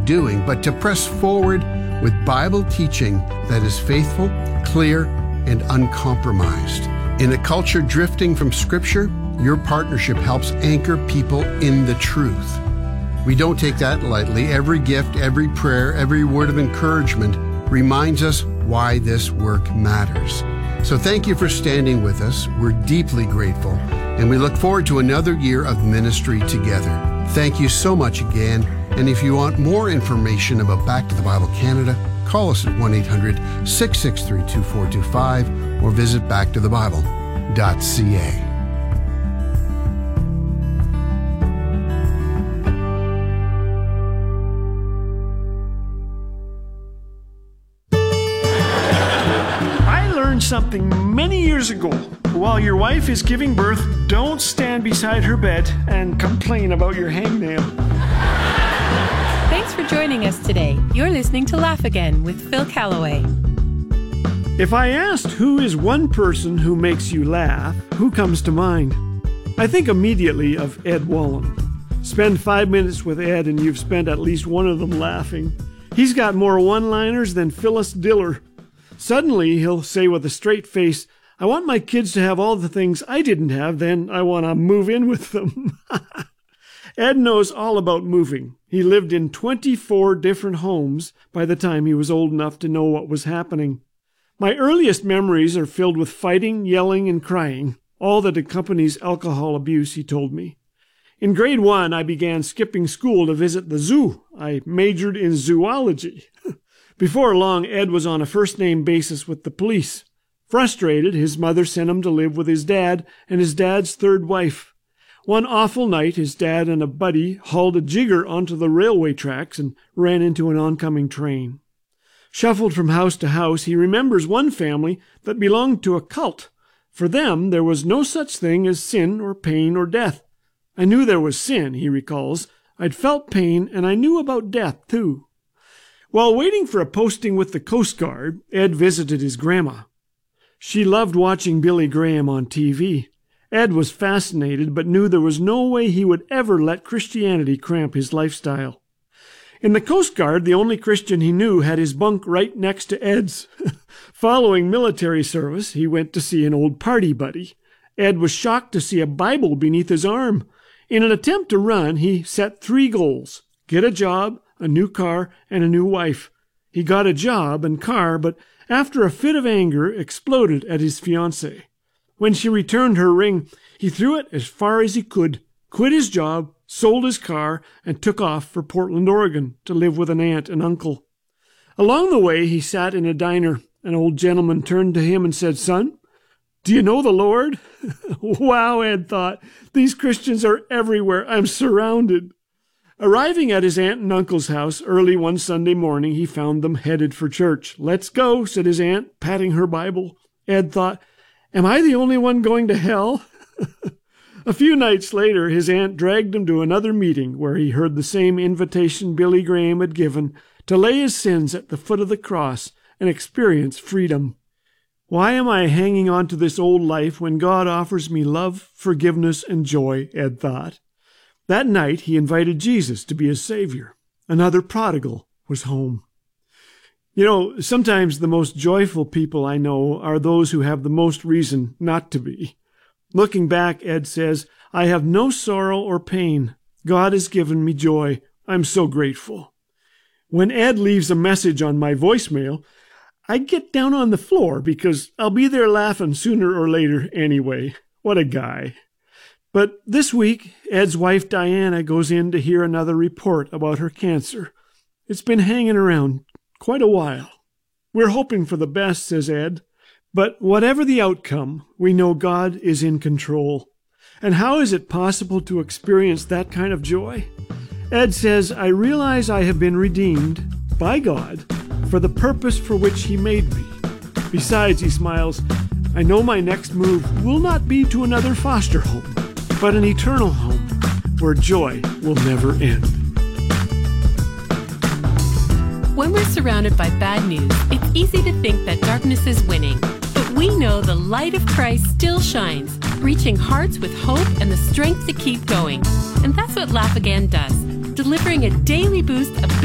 doing, but to press forward with Bible teaching that is faithful, clear, and uncompromised. In a culture drifting from Scripture, your partnership helps anchor people in the truth. We don't take that lightly. Every gift, every prayer, every word of encouragement reminds us why this work matters. So thank you for standing with us. We're deeply grateful, and we look forward to another year of ministry together. Thank you so much again. And if you want more information about Back to the Bible Canada, call us at 1-800-663-2425 or visit backtothebible.ca. Something many years ago. While your wife is giving birth, don't stand beside her bed and complain about your hangnail. Thanks for joining us today. You're listening to Laugh Again with Phil Callaway. If I asked who is one person who makes you laugh, who comes to mind? I think immediately of Ed Wallen. Spend 5 minutes with Ed and you've spent at least one of them laughing. He's got more one-liners than Phyllis Diller. Suddenly, he'll say with a straight face, I want my kids to have all the things I didn't have, then I want to move in with them. Ed knows all about moving. He lived in 24 different homes by the time he was old enough to know what was happening. My earliest memories are filled with fighting, yelling, and crying, all that accompanies alcohol abuse, he told me. In grade 1, I began skipping school to visit the zoo. I majored in zoology. Before long, Ed was on a first-name basis with the police. Frustrated, his mother sent him to live with his dad and his dad's third wife. One awful night, his dad and a buddy hauled a jigger onto the railway tracks and ran into an oncoming train. Shuffled from house to house, he remembers one family that belonged to a cult. For them, there was no such thing as sin or pain or death. I knew there was sin, he recalls. I'd felt pain, and I knew about death, too. While waiting for a posting with the Coast Guard, Ed visited his grandma. She loved watching Billy Graham on TV. Ed was fascinated, but knew there was no way he would ever let Christianity cramp his lifestyle. In the Coast Guard, the only Christian he knew had his bunk right next to Ed's. Following military service, he went to see an old party buddy. Ed was shocked to see a Bible beneath his arm. In an attempt to run, he set 3 goals: get a job, a new car, and a new wife. He got a job and car, but after a fit of anger, exploded at his fiancée. When she returned her ring, he threw it as far as he could, quit his job, sold his car, and took off for Portland, Oregon, to live with an aunt and uncle. Along the way, he sat in a diner. An old gentleman turned to him and said, "Son, do you know the Lord?" Wow, Ed thought, these Christians are everywhere. I'm surrounded. Arriving at his aunt and uncle's house early one Sunday morning, he found them headed for church. "Let's go," said his aunt, patting her Bible. Ed thought, am I the only one going to hell? A few nights later, his aunt dragged him to another meeting where he heard the same invitation Billy Graham had given to lay his sins at the foot of the cross and experience freedom. Why am I hanging on to this old life when God offers me love, forgiveness, and joy? Ed thought. That night, he invited Jesus to be his Savior. Another prodigal was home. You know, sometimes the most joyful people I know are those who have the most reason not to be. Looking back, Ed says, I have no sorrow or pain. God has given me joy. I'm so grateful. When Ed leaves a message on my voicemail, I get down on the floor because I'll be there laughing sooner or later anyway. What a guy. But this week, Ed's wife Diana goes in to hear another report about her cancer. It's been hanging around quite a while. We're hoping for the best, says Ed. But whatever the outcome, we know God is in control. And how is it possible to experience that kind of joy? Ed says, I realize I have been redeemed by God for the purpose for which He made me. Besides, he smiles, I know my next move will not be to another foster home, but an eternal home where joy will never end. When we're surrounded by bad news, it's easy to think that darkness is winning. But we know the light of Christ still shines, reaching hearts with hope and the strength to keep going. And that's what Laugh Again does, delivering a daily boost of